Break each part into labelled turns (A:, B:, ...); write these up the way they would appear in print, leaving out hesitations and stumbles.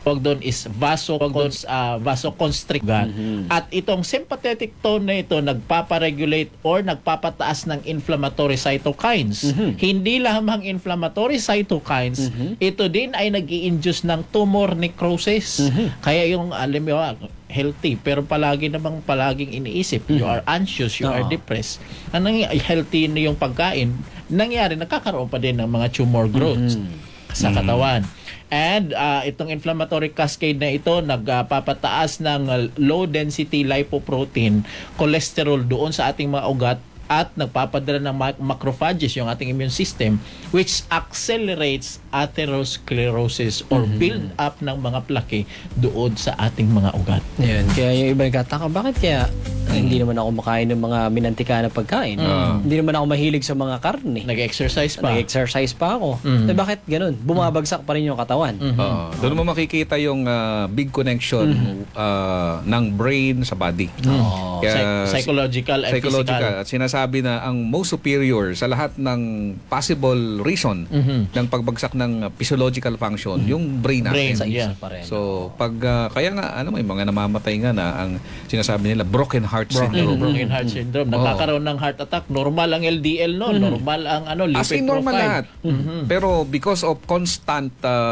A: Tawag doon is vasoconstrictor. At itong sympathetic tone na ito nagpaparegulate or nagpapataas ng inflammatory cytokines. Hindi lamang inflammatory cytokines, ito din ay nag-i-induce ng tumor necrosis. Kaya yung alam mo, healthy pero palaging iniisip, you are anxious, you are depressed. Anong healthy na yung pagkain, nangyari nagkakaroon pa din ng mga tumor growths sa katawan. And itong inflammatory cascade na ito nagpapataas ng low density lipoprotein cholesterol doon sa ating mga ugat at nagpapadala ng macrophages, yung ating immune system, which accelerates atherosclerosis or build up ng mga plaque doon sa ating mga ugat.
B: Yan. Kaya yung iba nagtataka, bakit kaya hindi naman ako makain ng mga minantika na pagkain? Hindi naman ako mahilig sa mga karne.
A: Nag-exercise pa.
B: Nag-exercise pa ako. Bakit ganun? Bumabagsak pa rin yung katawan.
C: Doon mo makikita yung big connection ng brain sa body. Kaya,
A: psychological and physical.
C: At sinasabi na ang most superior sa lahat ng possible reason ng pagbagsak ng physiological function, yung brain natin.
A: Brain,
B: Pa rin.
C: So, kaya nga, may mga namamatay nga na ang sinasabi nila, broken heart syndrome.
A: Broken heart syndrome. Nagkakaroon ng heart attack. Normal ang LDL, no? Normal ang lipid
C: As in normal
A: profile.
C: lahat. Pero because of constant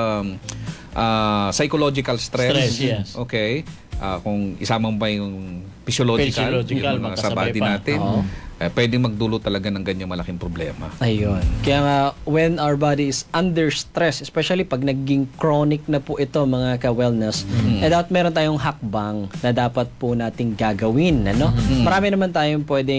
C: psychological stress,
A: yes.
C: okay, kung isama mo ba yung physiological yung mga sa body
A: pa.
C: natin, pwedeng magdulot talaga ng ganyang malaking problema.
B: Ayun. Kaya nga, when our body is under stress, especially pag naging chronic na po ito, mga ka-wellness, dapat meron tayong hakbang na dapat po nating gagawin. Marami naman tayong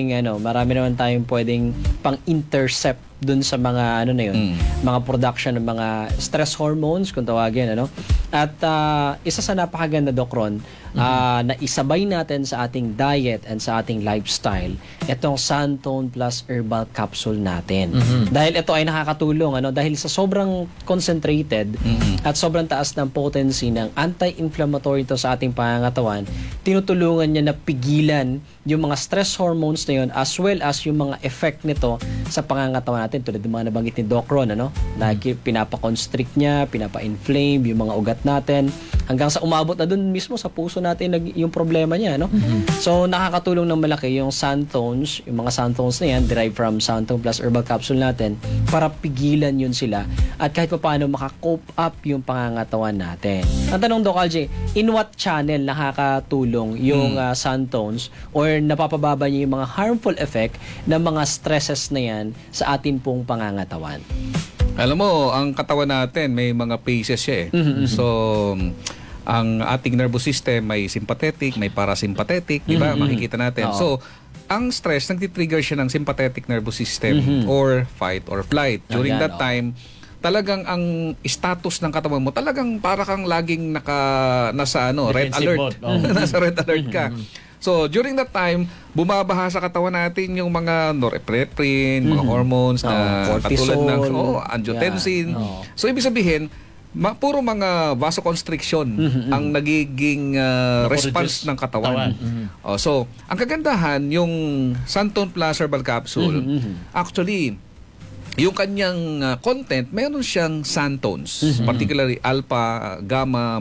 B: pwedeng pang-intercept dun sa mga mga production ng mga stress hormones kung tawagin, At isa sa napakaganda, Doc Ron, na isabay natin sa ating diet and sa ating lifestyle itong Santone Plus Herbal Capsule natin. Dahil ito ay nakakatulong dahil sa sobrang concentrated at sobrang taas ng potency ng anti-inflammatory ito sa ating pangangatawan, tinutulungan niya na pigilan yung mga stress hormones na yun as well as yung mga effect nito sa pangangatawan natin tulad ng mga nabanggit ni Doc Ron, Lagi pinapa-constrict niya, pinapa-inflame yung mga ugat natin hanggang sa umabot na dun mismo sa puso natin yung problema niya, So nakakatulong ng malaki yung Santones, yung mga Santones na yan derived from Santone Plus Herbal Capsule natin para pigilan yun sila at kahit pa paano maka-cope up yung pangangatawan natin. Ang tanong, Doc Algie, in what channel nakakatulong yung Santones or napapababa niya yung mga harmful effect ng mga stresses na yan sa atin pong pangangatawan?
C: Alam mo, ang katawan natin may mga phases siya So, ang ating nervous system may sympathetic, may parasympathetic, di ba? Makikita natin. So, ang stress, nagtitrigger siya ng sympathetic nervous system or fight or flight. During that time, talagang ang status ng katawan mo, talagang para kang laging nasa red alert. Nasa red alert ka. So, during that time, bumabaha sa katawan natin yung mga norepinephrine, mga hormones na katulad ng angiotensin. So, ibig sabihin, puro mga vasoconstriction ang nagiging response ng katawan. So, ang kagandahan, yung Santone Plus Herbal Capsule, actually, yung kanyang content, meron siyang santones, particularly alpha, gamma,